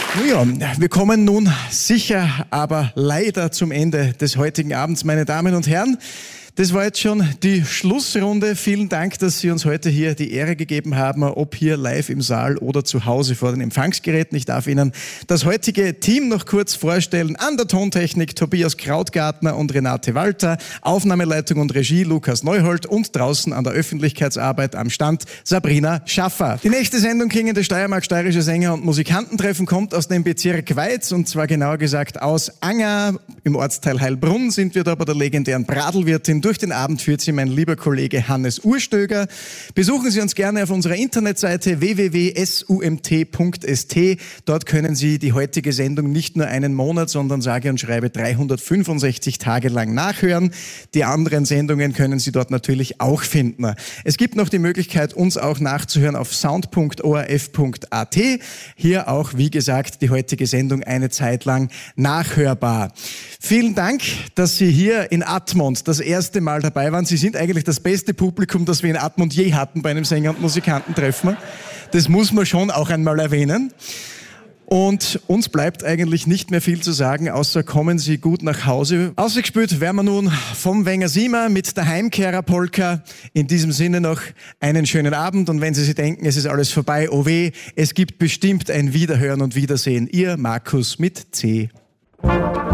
Ja, wir kommen nun sicher, aber leider zum Ende des heutigen Abends, meine Damen und Herren. Das war jetzt schon die Schlussrunde. Vielen Dank, dass Sie uns heute hier die Ehre gegeben haben, ob hier live im Saal oder zu Hause vor den Empfangsgeräten. Ich darf Ihnen das heutige Team noch kurz vorstellen. An der Tontechnik Tobias Krautgartner und Renate Walter, Aufnahmeleitung und Regie Lukas Neuhold und draußen an der Öffentlichkeitsarbeit am Stand Sabrina Schaffer. Die nächste Sendung Klingende Steiermark, steirische Sänger und Musikantentreffen kommt aus dem Bezirk Weiz und zwar genauer gesagt aus Anger. Im Ortsteil Heilbrunn sind wir da bei der legendären Bradelwirtin. Durch den Abend führt sie mein lieber Kollege Hannes Urstöger. Besuchen Sie uns gerne auf unserer Internetseite www.sumt.st. Dort können Sie die heutige Sendung nicht nur einen Monat, sondern sage und schreibe 365 Tage lang nachhören. Die anderen Sendungen können Sie dort natürlich auch finden. Es gibt noch die Möglichkeit, uns auch nachzuhören auf sound.orf.at. Hier auch, wie gesagt, die heutige Sendung eine Zeit lang nachhörbar. Vielen Dank, dass Sie hier in Admont das erste Mal dabei waren. Sie sind eigentlich das beste Publikum, das wir in Admont je hatten bei einem Sänger- und Musikantentreffen. Das muss man schon auch einmal erwähnen. Und uns bleibt eigentlich nicht mehr viel zu sagen, außer kommen Sie gut nach Hause. Ausgespielt werden wir nun vom Wenger Siemer mit der Heimkehrer-Polka. In diesem Sinne noch einen schönen Abend und wenn Sie sich denken, es ist alles vorbei, oh weh, es gibt bestimmt ein Wiederhören und Wiedersehen. Ihr Markus mit C.